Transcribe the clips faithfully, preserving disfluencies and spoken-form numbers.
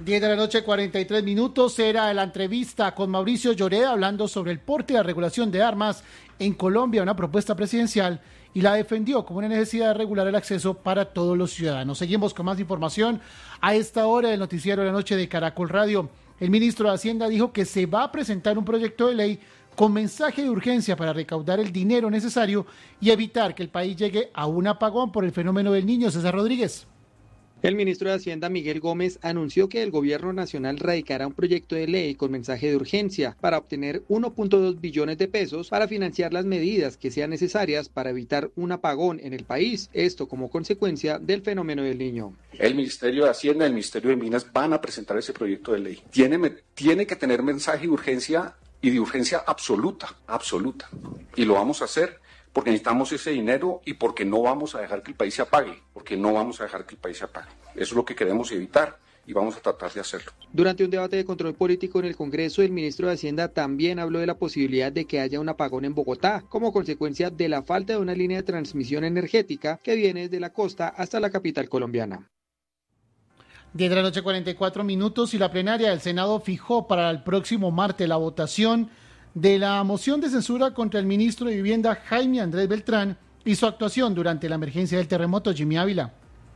diez de la noche, cuarenta y tres minutos, era la entrevista con Mauricio Lloreda hablando sobre el porte y la regulación de armas en Colombia, una propuesta presidencial, y la defendió como una necesidad de regular el acceso para todos los ciudadanos. Seguimos con más información a esta hora del noticiero de la noche de Caracol Radio. El ministro de Hacienda dijo que se va a presentar un proyecto de ley con mensaje de urgencia para recaudar el dinero necesario y evitar que el país llegue a un apagón por el fenómeno del Niño. César Rodríguez. El ministro de Hacienda, Miguel Gómez, anunció que el gobierno nacional radicará un proyecto de ley con mensaje de urgencia para obtener uno punto dos billones de pesos para financiar las medidas que sean necesarias para evitar un apagón en el país, esto como consecuencia del fenómeno del Niño. El Ministerio de Hacienda y el Ministerio de Minas van a presentar ese proyecto de ley. Tiene, tiene que tener mensaje de urgencia y de urgencia absoluta, absoluta. Y lo vamos a hacer porque necesitamos ese dinero y porque no vamos a dejar que el país se apague, porque no vamos a dejar que el país se apague. Eso es lo que queremos evitar y vamos a tratar de hacerlo. Durante un debate de control político en el Congreso, el ministro de Hacienda también habló de la posibilidad de que haya un apagón en Bogotá, como consecuencia de la falta de una línea de transmisión energética que viene desde la costa hasta la capital colombiana. diez de la noche, cuarenta y cuatro minutos, y la plenaria del Senado fijó para el próximo martes la votación de la moción de censura contra el ministro de Vivienda, Jaime Andrés Beltrán, y su actuación durante la emergencia del terremoto. Jimmy Ávila.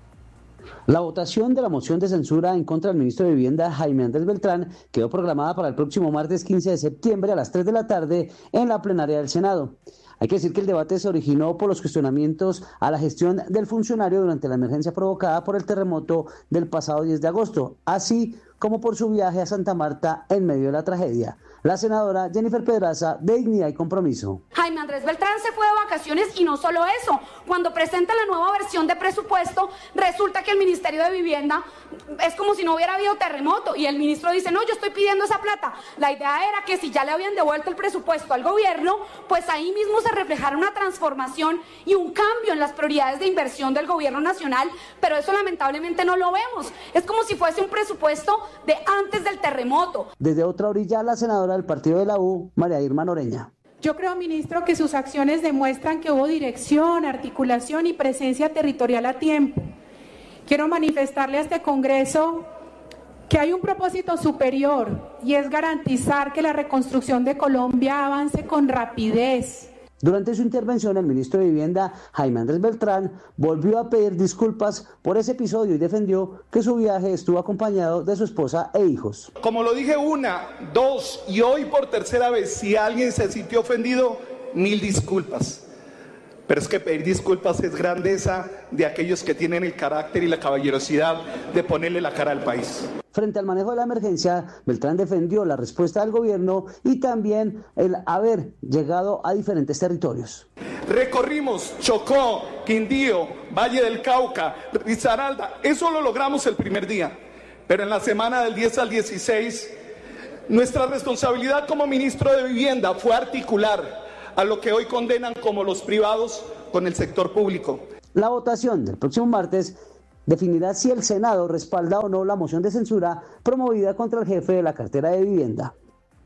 La votación de la moción de censura en contra del ministro de Vivienda, Jaime Andrés Beltrán, quedó programada para el próximo martes quince de septiembre a las tres de la tarde en la plenaria del Senado. Hay que decir que el debate se originó por los cuestionamientos a la gestión del funcionario durante la emergencia provocada por el terremoto del pasado diez de agosto, así como por su viaje a Santa Marta en medio de la tragedia. La senadora Jennifer Pedraza, de Dignidad y Compromiso. Jaime Andrés Beltrán se fue de vacaciones y no solo eso. Cuando presenta la nueva versión de presupuesto, resulta que el Ministerio de Vivienda es como si no hubiera habido terremoto y el ministro dice, no, yo estoy pidiendo esa plata. La idea era que si ya le habían devuelto el presupuesto al gobierno, pues ahí mismo se reflejara una transformación y un cambio en las prioridades de inversión del gobierno nacional, pero eso lamentablemente no lo vemos. Es como si fuese un presupuesto de antes del terremoto. Desde otra orilla, la senadora del partido de la U, María Irma Noreña. Yo creo, ministro, que sus acciones demuestran que hubo dirección, articulación y presencia territorial a tiempo. Quiero manifestarle a este Congreso que hay un propósito superior y es garantizar que la reconstrucción de Colombia avance con rapidez. Durante su intervención, el ministro de Vivienda, Jaime Andrés Beltrán, volvió a pedir disculpas por ese episodio y defendió que su viaje estuvo acompañado de su esposa e hijos. Como lo dije una, dos y hoy por tercera vez, si alguien se sintió ofendido, mil disculpas. Pero es que pedir disculpas es grandeza de aquellos que tienen el carácter y la caballerosidad de ponerle la cara al país. Frente al manejo de la emergencia, Beltrán defendió la respuesta del gobierno y también el haber llegado a diferentes territorios. Recorrimos Chocó, Quindío, Valle del Cauca, Risaralda. Eso lo logramos el primer día. Pero en la semana del diez al dieciséis, nuestra responsabilidad como ministro de Vivienda fue articular a lo que hoy condenan como los privados con el sector público. La votación del próximo martes definirá si el Senado respalda o no la moción de censura promovida contra el jefe de la cartera de Vivienda.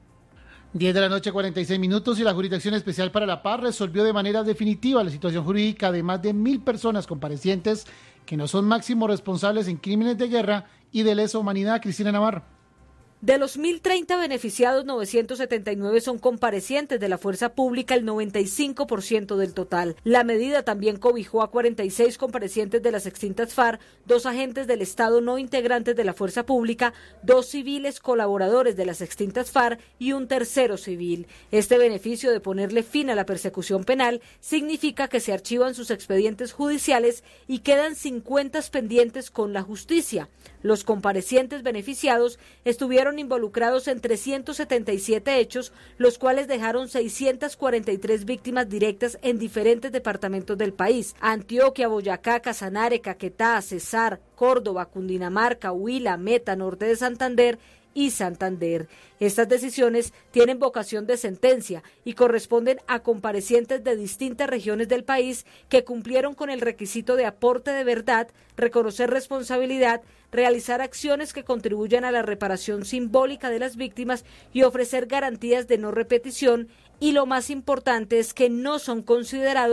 diez de la noche, cuarenta y seis minutos, y la Jurisdicción Especial para la Paz resolvió de manera definitiva la situación jurídica de más de mil personas comparecientes que no son máximos responsables en crímenes de guerra y de lesa humanidad. Cristina Navarro. De los mil treinta beneficiados, novecientos setenta y nueve son comparecientes de la fuerza pública, el noventa y cinco por ciento del total. La medida también cobijó a cuarenta y seis comparecientes de las extintas FARC, dos agentes del Estado no integrantes de la fuerza pública, dos civiles colaboradores de las extintas FARC y un tercero civil. Este beneficio de ponerle fin a la persecución penal significa que se archivan sus expedientes judiciales y quedan cincuenta pendientes con la justicia. Los comparecientes beneficiados estuvieron involucrados en trescientos setenta y siete hechos, los cuales dejaron seiscientas cuarenta y tres víctimas directas en diferentes departamentos del país: Antioquia, Boyacá, Casanare, Caquetá, Cesar, Córdoba, Cundinamarca, Huila, Meta, Norte de Santander y Santander. Estas decisiones tienen vocación de sentencia y corresponden a comparecientes de distintas regiones del país que cumplieron con el requisito de aporte de verdad, reconocer responsabilidad, realizar acciones que contribuyan a la reparación simbólica de las víctimas y ofrecer garantías de no repetición, y lo más importante es que no son considerados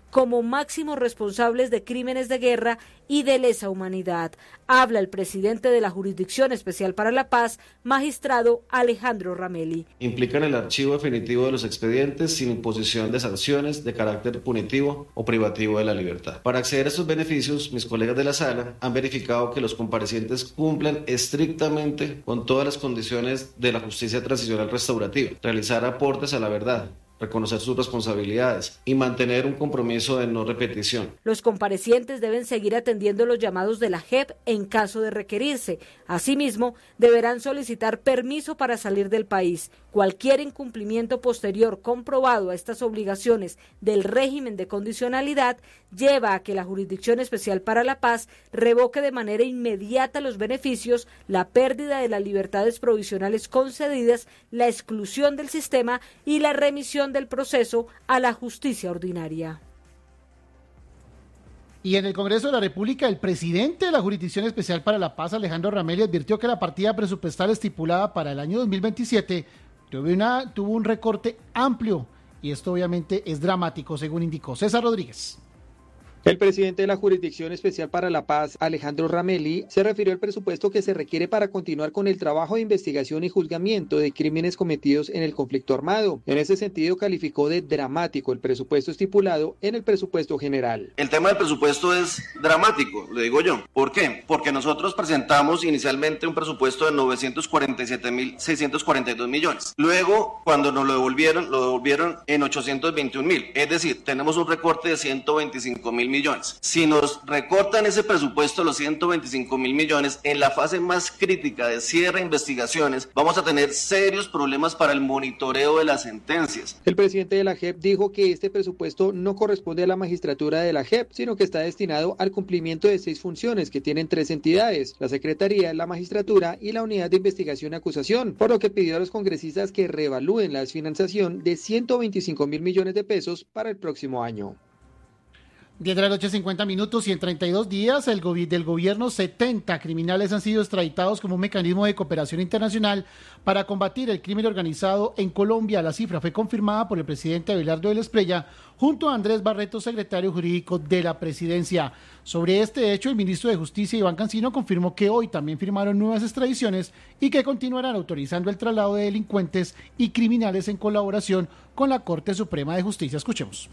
como máximos responsables de crímenes de guerra y de lesa humanidad. Habla el presidente de la Jurisdicción Especial para la Paz, magistrado Alejandro Ramelli. Implican el archivo definitivo de los expedientes sin imposición de sanciones de carácter punitivo o privativo de la libertad. Para acceder a estos beneficios, mis colegas de la sala han verificado que los comparecientes cumplen estrictamente con todas las condiciones de la justicia transicional restaurativa, realizar aportes a la verdad, reconocer sus responsabilidades y mantener un compromiso de no repetición. Los comparecientes deben seguir atendiendo los llamados de la J E P en caso de requerirse. Asimismo, deberán solicitar permiso para salir del país. Cualquier incumplimiento posterior comprobado a estas obligaciones del régimen de condicionalidad lleva a que la Jurisdicción Especial para la Paz revoque de manera inmediata los beneficios, la pérdida de las libertades provisionales concedidas, la exclusión del sistema y la remisión del proceso a la justicia ordinaria. Y en el Congreso de la República, el presidente de la Jurisdicción Especial para la Paz, Alejandro Ramelli, advirtió que la partida presupuestal estipulada para el año dos mil veintisiete tuvo, una, tuvo un recorte amplio, y esto obviamente es dramático, según indicó César Rodríguez. El presidente de la Jurisdicción Especial para la Paz, Alejandro Ramelli, se refirió al presupuesto que se requiere para continuar con el trabajo de investigación y juzgamiento de crímenes cometidos en el conflicto armado. En ese sentido, calificó de dramático el presupuesto estipulado en el presupuesto general. El tema del presupuesto es dramático, le digo yo. ¿Por qué? Porque nosotros presentamos inicialmente un presupuesto de novecientos cuarenta y siete mil seiscientos cuarenta y dos millones. Luego, cuando nos lo devolvieron, lo devolvieron en ochocientos veintiún mil. Es decir, tenemos un recorte de ciento veinticinco mil millones. Si nos recortan ese presupuesto, los ciento veinticinco mil millones, en la fase más crítica de cierre de investigaciones, vamos a tener serios problemas para el monitoreo de las sentencias. El presidente de la J E P dijo que este presupuesto no corresponde a la magistratura de la J E P, sino que está destinado al cumplimiento de seis funciones que tienen tres entidades: la Secretaría, la Magistratura y la Unidad de Investigación y Acusación, por lo que pidió a los congresistas que reevalúen la desfinanciación de ciento veinticinco mil millones de pesos para el próximo año. diez de la noche, cincuenta minutos, y en treinta y dos días el gobi- del gobierno, setenta criminales han sido extraditados como un mecanismo de cooperación internacional para combatir el crimen organizado en Colombia. La cifra fue confirmada por el presidente Abelardo del Esprella junto a Andrés Barreto, secretario jurídico de la presidencia. Sobre este hecho, el ministro de Justicia, Iván Cancino, confirmó que hoy también firmaron nuevas extradiciones y que continuarán autorizando el traslado de delincuentes y criminales en colaboración con la Corte Suprema de Justicia. Escuchemos.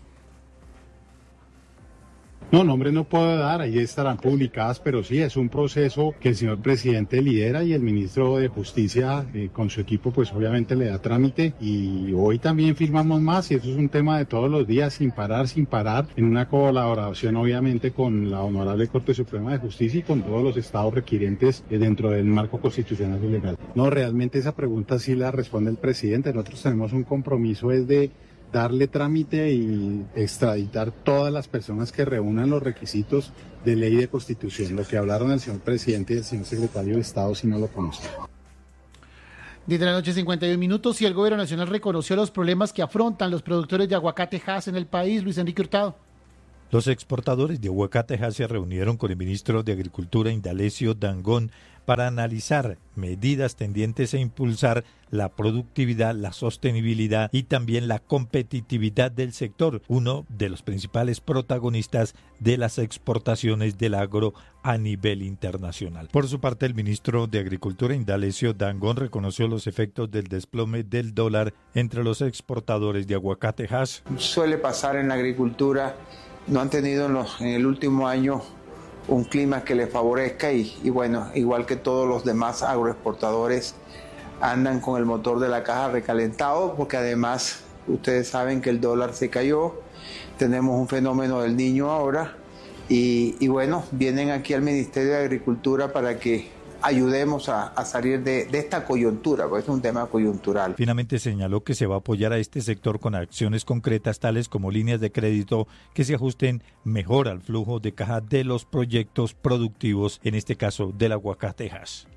No, nombres no puedo dar, ahí estarán publicadas, pero sí, es un proceso que el señor presidente lidera y el ministro de Justicia eh, con su equipo pues obviamente le da trámite, y hoy también firmamos más, y eso es un tema de todos los días, sin parar, sin parar, en una colaboración obviamente con la Honorable Corte Suprema de Justicia y con todos los estados requirientes eh, dentro del marco constitucional y legal. No, realmente esa pregunta sí la responde el presidente. Nosotros tenemos un compromiso es de darle trámite y extraditar todas las personas que reúnan los requisitos de ley y de constitución. Lo que hablaron el señor presidente y el señor secretario de Estado, si no lo conocen. diez de la noche, cincuenta y un minutos, y el gobierno nacional reconoció los problemas que afrontan los productores de aguacate Hass en el país. Luis Enrique Hurtado. Los exportadores de aguacate Hass se reunieron con el ministro de Agricultura, Indalecio Dangond, para analizar medidas tendientes a impulsar la productividad, la sostenibilidad y también la competitividad del sector, uno de los principales protagonistas de las exportaciones del agro a nivel internacional. Por su parte, el ministro de Agricultura, Indalecio Dangond, reconoció los efectos del desplome del dólar entre los exportadores de aguacate Hass. Suele pasar en la agricultura, no han tenido en, los, en el último año un clima que les favorezca y, y bueno, igual que todos los demás agroexportadores, andan con el motor de la caja recalentado, porque además ustedes saben que el dólar se cayó, tenemos un fenómeno del Niño ahora y, y bueno, vienen aquí al Ministerio de Agricultura para que ayudemos a, a salir de, de esta coyuntura, porque es un tema coyuntural. Finalmente señaló que se va a apoyar a este sector con acciones concretas tales como líneas de crédito que se ajusten mejor al flujo de caja de los proyectos productivos, en este caso del aguacate Hass.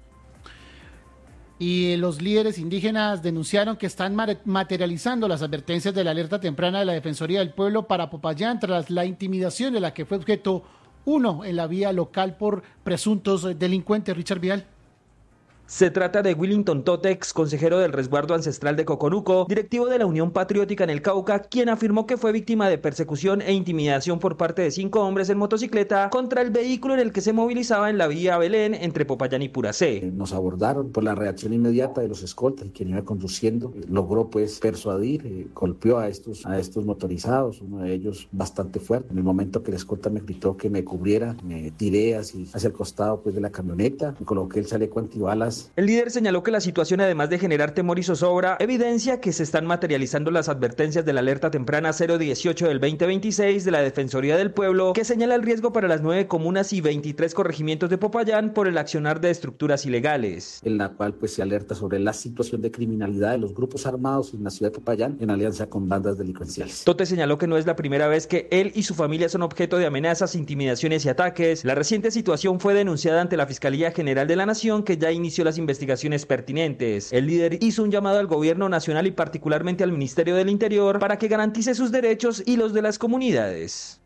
Y los líderes indígenas denunciaron que están materializando las advertencias de la alerta temprana de la Defensoría del Pueblo para Popayán tras la intimidación de la que fue objeto uno en la vía local por presuntos delincuentes. Richard Vial. Se trata de Willington Totex, consejero del resguardo ancestral de Coconuco, directivo de la Unión Patriótica en el Cauca, quien afirmó que fue víctima de persecución e intimidación por parte de cinco hombres en motocicleta contra el vehículo en el que se movilizaba en la vía Belén entre Popayán y Puracé. Nos abordaron por la reacción inmediata de los escoltas y quien iba conduciendo logró pues persuadir, eh, golpeó a estos, a estos motorizados, uno de ellos bastante fuerte. En el momento que el escolta me gritó que me cubriera, me tiré así hacia el costado pues de la camioneta, me coloqué el chaleco antibalas. El líder señaló que la situación, además de generar temor y zozobra, evidencia que se están materializando las advertencias de la alerta temprana cero dieciocho del veinte veintiséis de la Defensoría del Pueblo, que señala el riesgo para las nueve comunas y veintitrés corregimientos de Popayán por el accionar de estructuras ilegales. En la cual pues se alerta sobre la situación de criminalidad de los grupos armados en la ciudad de Popayán en alianza con bandas delincuenciales. Tote señaló que no es la primera vez que él y su familia son objeto de amenazas, intimidaciones y ataques. La reciente situación fue denunciada ante la Fiscalía General de la Nación, que ya inició las investigaciones pertinentes. El líder hizo un llamado al gobierno nacional y particularmente al Ministerio del Interior para que garantice sus derechos y los de las comunidades.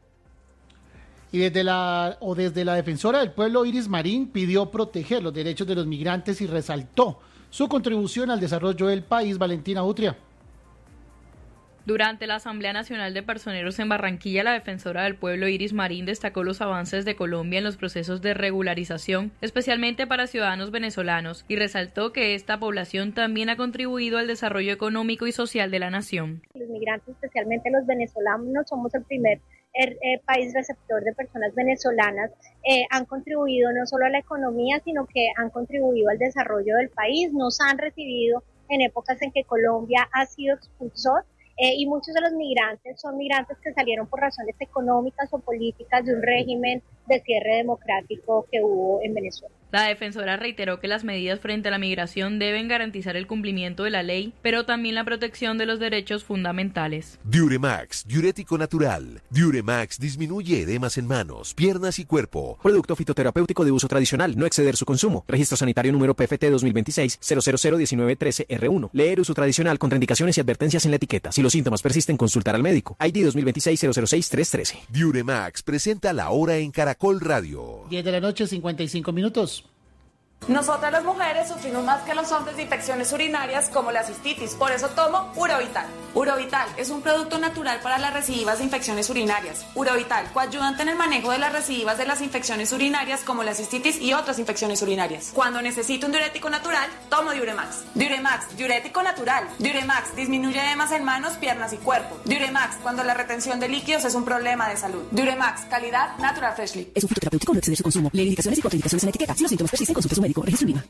Y desde la, o desde la defensora del pueblo, Iris Marín, pidió proteger los derechos de los migrantes y resaltó su contribución al desarrollo del país. Valentina Utria. Durante la Asamblea Nacional de Personeros en Barranquilla, la defensora del pueblo Iris Marín destacó los avances de Colombia en los procesos de regularización, especialmente para ciudadanos venezolanos, y resaltó que esta población también ha contribuido al desarrollo económico y social de la nación. Los migrantes, especialmente los venezolanos, somos el primer el, eh, país receptor de personas venezolanas, eh, han contribuido no solo a la economía, sino que han contribuido al desarrollo del país, nos han recibido en épocas en que Colombia ha sido expulsor. Eh, y muchos de los migrantes son migrantes que salieron por razones económicas o políticas de un régimen de cierre democrático que hubo en Venezuela. La defensora reiteró que las medidas frente a la migración deben garantizar el cumplimiento de la ley, pero también la protección de los derechos fundamentales. Diuremax, diurético natural. Diuremax disminuye edemas en manos, piernas y cuerpo. Producto fitoterapéutico de uso tradicional, no exceder su consumo. Registro sanitario número P F T dos mil veintiséis cero cero cero diecinueve trece R uno. Leer uso tradicional, contraindicaciones y advertencias en la etiqueta. Si los síntomas persisten, consultar al médico. I D dos mil veintiséis cero cero seis tres trece. Diuremax presenta la hora en Caracol Radio. diez de la noche, cincuenta y cinco minutos. Nosotras las mujeres sufrimos más que los hombres de infecciones urinarias como la cistitis, por eso tomo Urovital. Urovital es un producto natural para las recidivas de infecciones urinarias. Urovital, coayudante en el manejo de las recidivas de las infecciones urinarias como la cistitis y otras infecciones urinarias. Cuando necesito un diurético natural, tomo Diuremax. Diuremax, diurético natural. Diuremax disminuye edemas en manos, piernas y cuerpo. Diuremax, cuando la retención de líquidos es un problema de salud. Diuremax, calidad Natural Freshly. Es un fitoterapéutico, no exceder su consumo. Lee indicaciones y contraindicaciones en la etiqueta. Si los síntomas persisten, consulte a su médico. Registro I V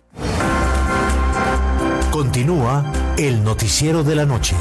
A. Continúa el noticiero de la noche.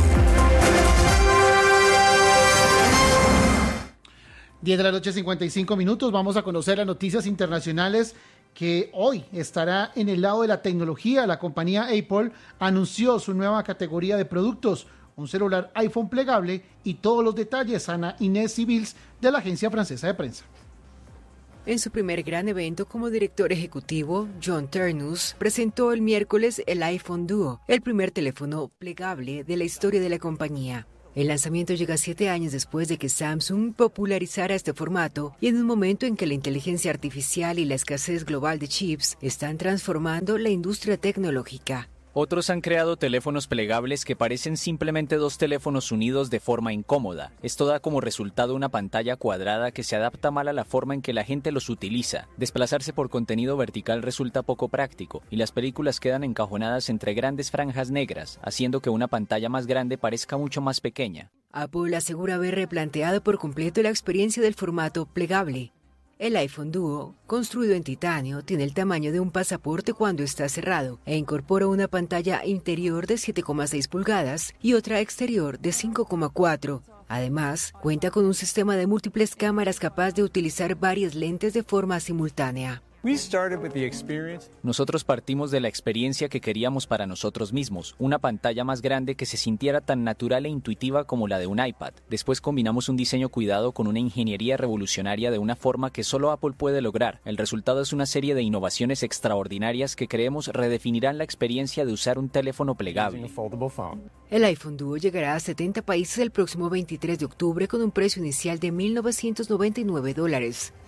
diez de la noche, cincuenta y cinco minutos. Vamos a conocer las noticias internacionales que hoy estará en el lado de la tecnología. La compañía Apple anunció su nueva categoría de productos, un celular iPhone plegable y todos los detalles. Ana Inés Civils, de la agencia francesa de prensa. En su primer gran evento como director ejecutivo, John Ternus presentó el miércoles el iPhone Duo, el primer teléfono plegable de la historia de la compañía. El lanzamiento llega siete años después de que Samsung popularizara este formato y en un momento en que la inteligencia artificial y la escasez global de chips están transformando la industria tecnológica. Otros han creado teléfonos plegables que parecen simplemente dos teléfonos unidos de forma incómoda. Esto da como resultado una pantalla cuadrada que se adapta mal a la forma en que la gente los utiliza. Desplazarse por contenido vertical resulta poco práctico y las películas quedan encajonadas entre grandes franjas negras, haciendo que una pantalla más grande parezca mucho más pequeña. Apple asegura haber replanteado por completo la experiencia del formato plegable. El iPhone Duo, construido en titanio, tiene el tamaño de un pasaporte cuando está cerrado e incorpora una pantalla interior de siete coma seis pulgadas y otra exterior de cinco coma cuatro. Además, cuenta con un sistema de múltiples cámaras capaz de utilizar varias lentes de forma simultánea. Nosotros partimos de la experiencia que queríamos para nosotros mismos, una pantalla más grande que se sintiera tan natural e intuitiva como la de un iPad. Después combinamos un diseño cuidado con una ingeniería revolucionaria de una forma que solo Apple puede lograr. El resultado es una serie de innovaciones extraordinarias que creemos redefinirán la experiencia de usar un teléfono plegable. El iPhone Duo llegará a setenta países el próximo veintitrés de octubre con un precio inicial de mil novecientos noventa y nueve dólares.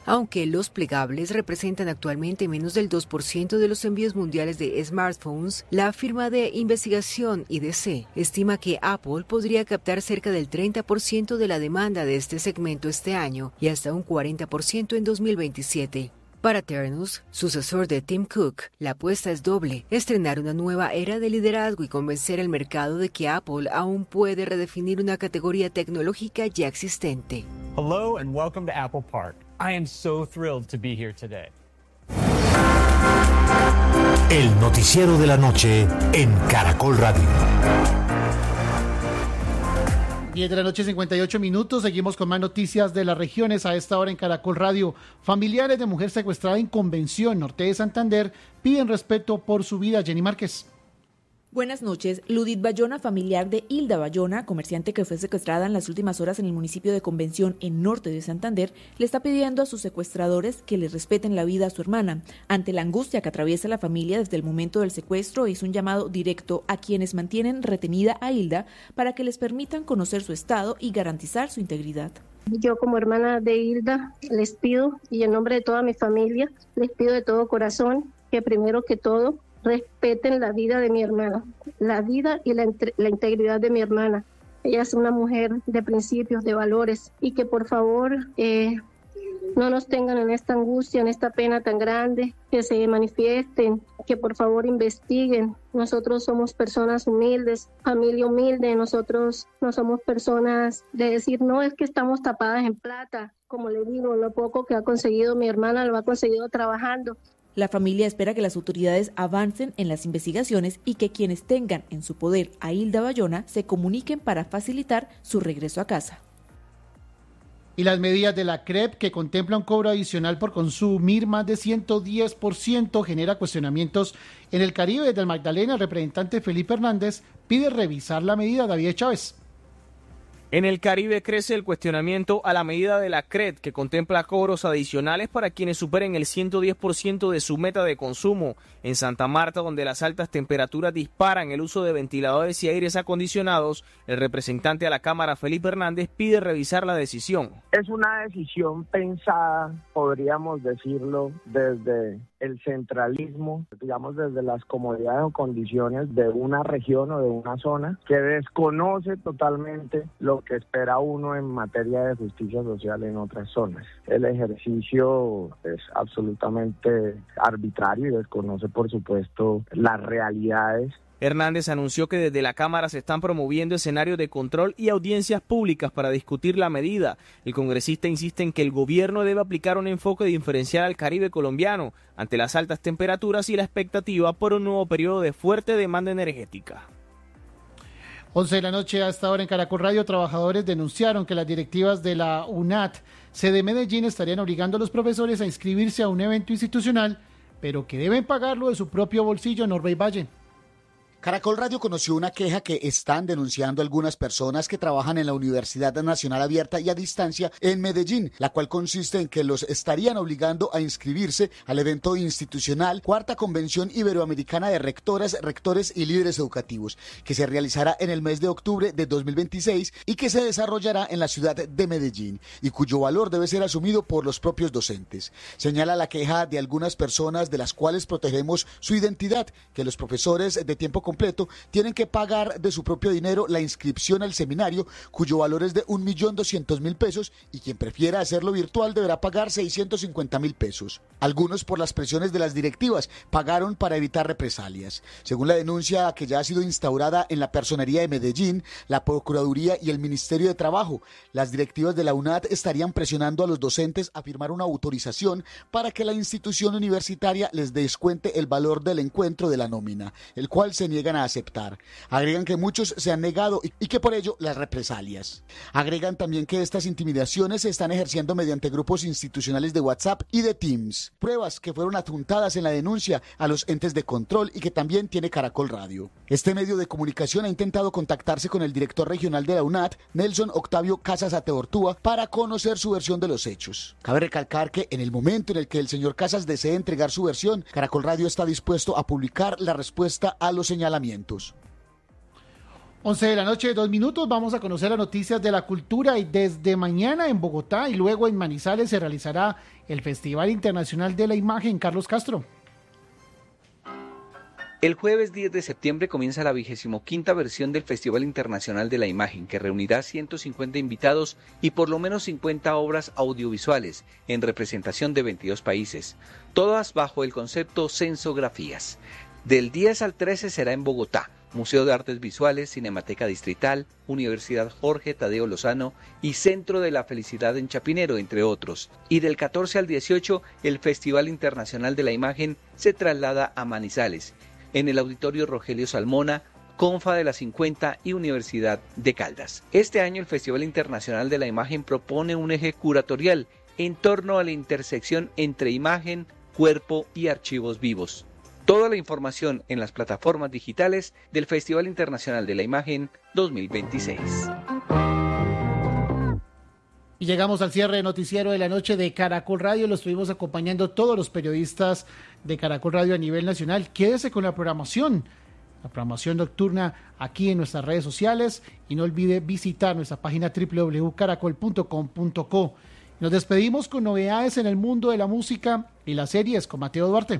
Aunque los plegables representan actualmente menos del dos por ciento de los envíos mundiales de smartphones, la firma de investigación I D C estima que Apple podría captar cerca del treinta por ciento de la demanda de este segmento este año y hasta un cuarenta por ciento en dos mil veintisiete. Para Ternus, sucesor de Tim Cook, la apuesta es doble: estrenar una nueva era de liderazgo y convencer al mercado de que Apple aún puede redefinir una categoría tecnológica ya existente. Hello and welcome to Apple Park. I am so thrilled to be here today. El noticiero de la noche en Caracol Radio. diez de la noche, cincuenta y ocho minutos. Seguimos con más noticias de las regiones a esta hora en Caracol Radio. Familiares de mujer secuestrada en Convención, norte de Santander, piden respeto por su vida. Jenny Márquez. Buenas noches. Ludith Bayona, familiar de Hilda Bayona, comerciante que fue secuestrada en las últimas horas en el municipio de Convención, en norte de Santander, le está pidiendo a sus secuestradores que le respeten la vida a su hermana. Ante la angustia que atraviesa la familia desde el momento del secuestro, hizo un llamado directo a quienes mantienen retenida a Hilda para que les permitan conocer su estado y garantizar su integridad. Yo como hermana de Hilda les pido, y en nombre de toda mi familia, les pido de todo corazón que primero que todo respeten la vida de mi hermana, la vida y la, la integridad de mi hermana. Ella es una mujer de principios, de valores, y que por favor eh, no nos tengan en esta angustia, en esta pena tan grande, que se manifiesten, que por favor investiguen. Nosotros somos personas humildes, familia humilde, nosotros no somos personas de decir, no, es que estamos tapadas en plata. Como le digo, lo poco que ha conseguido mi hermana lo ha conseguido trabajando. La familia espera que las autoridades avancen en las investigaciones y que quienes tengan en su poder a Hilda Bayona se comuniquen para facilitar su regreso a casa. Y las medidas de la C R E P, que contempla un cobro adicional por consumir más de ciento diez por ciento, genera cuestionamientos en el Caribe. Del Magdalena, el representante Felipe Hernández pide revisar la medida. David Chávez. En el Caribe crece el cuestionamiento a la medida de la C R E P, que contempla cobros adicionales para quienes superen el ciento diez por ciento de su meta de consumo. En Santa Marta, donde las altas temperaturas disparan el uso de ventiladores y aires acondicionados, el representante a la Cámara, Felipe Hernández, pide revisar la decisión. Es una decisión pensada, podríamos decirlo, desde el centralismo, digamos desde las comodidades o condiciones de una región o de una zona, que desconoce totalmente lo que espera uno en materia de justicia social en otras zonas. El ejercicio es absolutamente arbitrario y desconoce, por supuesto, las realidades. Hernández anunció que desde la Cámara se están promoviendo escenarios de control y audiencias públicas para discutir la medida. El congresista insiste en que el gobierno debe aplicar un enfoque diferencial al Caribe colombiano ante las altas temperaturas y la expectativa por un nuevo periodo de fuerte demanda energética. once de la noche, hasta ahora en Caracol Radio, trabajadores denunciaron que las directivas de la UNAT, sede Medellín, estarían obligando a los profesores a inscribirse a un evento institucional, pero que deben pagarlo de su propio bolsillo. Norbey Valle. Caracol Radio conoció una queja que están denunciando algunas personas que trabajan en la Universidad Nacional Abierta y a Distancia en Medellín, la cual consiste en que los estarían obligando a inscribirse al evento institucional Cuarta Convención Iberoamericana de Rectoras, Rectores y Líderes Educativos, que se realizará en el mes de octubre de dos mil veintiséis y que se desarrollará en la ciudad de Medellín, y cuyo valor debe ser asumido por los propios docentes. Señala la queja de algunas personas, de las cuales protegemos su identidad, que los profesores de tiempo completo completo tienen que pagar de su propio dinero la inscripción al seminario, cuyo valor es de un millón doscientos mil pesos, y quien prefiera hacerlo virtual deberá pagar seiscientos cincuenta mil pesos. Algunos, por las presiones de las directivas, pagaron para evitar represalias. Según la denuncia que ya ha sido instaurada en la Personería de Medellín, la Procuraduría y el Ministerio de Trabajo, las directivas de la UNAT estarían presionando a los docentes a firmar una autorización para que la institución universitaria les descuente el valor del encuentro de la nómina, el cual se niega a aceptar. Agregan que muchos se han negado y que por ello las represalias. Agregan también que estas intimidaciones se están ejerciendo mediante grupos institucionales de WhatsApp y de Teams, pruebas que fueron adjuntadas en la denuncia a los entes de control y que también tiene Caracol Radio. Este medio de comunicación ha intentado contactarse con el director regional de la UNAT, Nelson Octavio Casas Ateortúa, para conocer su versión de los hechos. Cabe recalcar que en el momento en el que el señor Casas desee entregar su versión, Caracol Radio está dispuesto a publicar la respuesta a los señalamientos. once de la noche, dos minutos, vamos a conocer las noticias de la cultura y desde mañana en Bogotá y luego en Manizales se realizará el Festival Internacional de la Imagen. Carlos Castro. El jueves diez de septiembre comienza la vigésimo quinta versión del Festival Internacional de la Imagen, que reunirá ciento cincuenta invitados y por lo menos cincuenta obras audiovisuales en representación de veintidós países, todas bajo el concepto Sensografías. Del diez al trece será en Bogotá, Museo de Artes Visuales, Cinemateca Distrital, Universidad Jorge Tadeo Lozano y Centro de la Felicidad en Chapinero, entre otros. Y del catorce al dieciocho, el Festival Internacional de la Imagen se traslada a Manizales, en el Auditorio Rogelio Salmona, Confa de la cincuenta y Universidad de Caldas. Este año el Festival Internacional de la Imagen propone un eje curatorial en torno a la intersección entre imagen, cuerpo y archivos vivos. Toda la información en las plataformas digitales del Festival Internacional de la Imagen dos mil veintiséis. Y llegamos al cierre de noticiero de la noche de Caracol Radio. Lo estuvimos acompañando todos los periodistas de Caracol Radio a nivel nacional. Quédese con la programación, la programación nocturna aquí en nuestras redes sociales y no olvide visitar nuestra página doble u doble u doble u punto caracol punto com punto co. Nos despedimos con novedades en el mundo de la música y las series con Mateo Duarte.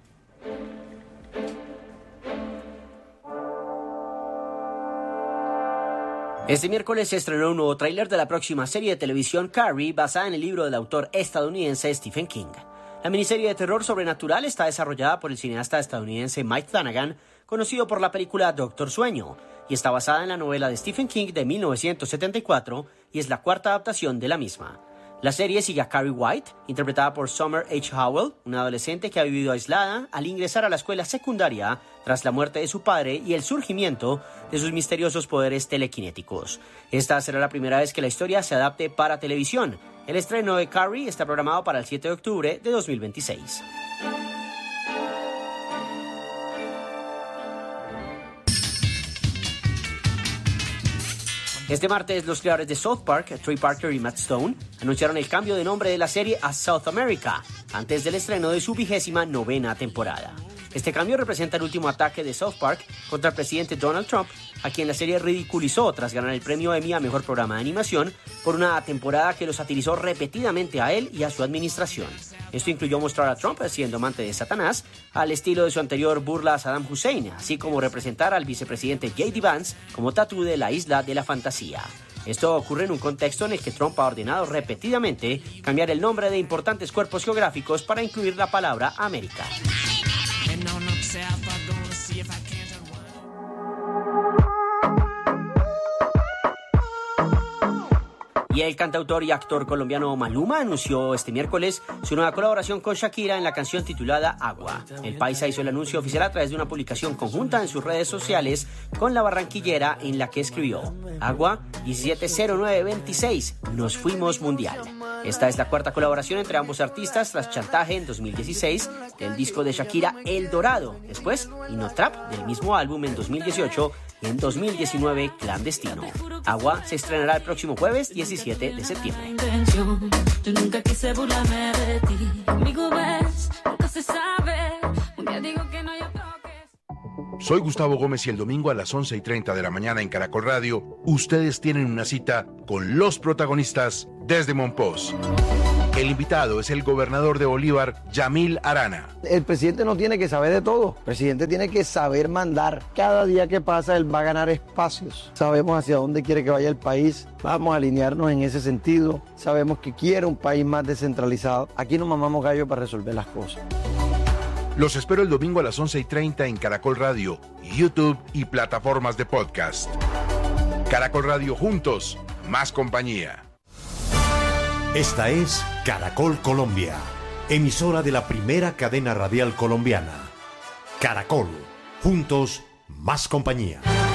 Este miércoles se estrenó un nuevo tráiler de la próxima serie de televisión Carrie, basada en el libro del autor estadounidense Stephen King. La miniserie de terror sobrenatural está desarrollada por el cineasta estadounidense Mike Flanagan, conocido por la película Doctor Sueño, y está basada en la novela de Stephen King de mil novecientos setenta y cuatro y es la cuarta adaptación de la misma. La serie sigue a Carrie White, interpretada por Summer H. Howell, una adolescente que ha vivido aislada al ingresar a la escuela secundaria tras la muerte de su padre y el surgimiento de sus misteriosos poderes telequinéticos. Esta será la primera vez que la historia se adapte para televisión. El estreno de Carrie está programado para el siete de octubre de dos mil veintiséis. Este martes, los creadores de South Park, Trey Parker y Matt Stone, anunciaron el cambio de nombre de la serie a South America, antes del estreno de su vigésima novena temporada. Este cambio representa el último ataque de South Park contra el presidente Donald Trump, a quien la serie ridiculizó tras ganar el premio Emmy a Mejor Programa de Animación por una temporada que lo satirizó repetidamente a él y a su administración. Esto incluyó mostrar a Trump siendo amante de Satanás, al estilo de su anterior burla a Saddam Hussein, así como representar al vicepresidente J D Vance como tatú de la isla de la fantasía. Esto ocurre en un contexto en el que Trump ha ordenado repetidamente cambiar el nombre de importantes cuerpos geográficos para incluir la palabra América. Y el cantautor y actor colombiano Maluma anunció este miércoles su nueva colaboración con Shakira en la canción titulada Agua. El paisa hizo el anuncio oficial a través de una publicación conjunta en sus redes sociales con la barranquillera, en la que escribió: Agua, diecisiete cero nueve veintiséis, nos fuimos mundial. Esta es la cuarta colaboración entre ambos artistas tras Chantaje en dos mil dieciséis, del disco de Shakira El Dorado, después Inotrap del mismo álbum en dos mil dieciocho y en dos mil diecinueve Clandestino. Agua se estrenará el próximo jueves diecisiete de septiembre. Yo nunca quise burlarme de ti. Conmigo ves, nunca se sabe. Un día digo que no hay otro que... Soy Gustavo Gómez y el domingo a las once y treinta de la mañana en Caracol Radio, ustedes tienen una cita con los protagonistas desde Monpós. El invitado es el gobernador de Bolívar, Yamil Arana. El presidente no tiene que saber de todo. El presidente tiene que saber mandar. Cada día que pasa, él va a ganar espacios. Sabemos hacia dónde quiere que vaya el país. Vamos a alinearnos en ese sentido. Sabemos que quiere un país más descentralizado. Aquí no mamamos gallo para resolver las cosas. Los espero el domingo a las once y treinta en Caracol Radio, YouTube y plataformas de podcast. Caracol Radio, juntos, más compañía. Esta es Caracol Colombia, emisora de la primera cadena radial colombiana. Caracol, juntos, más compañía.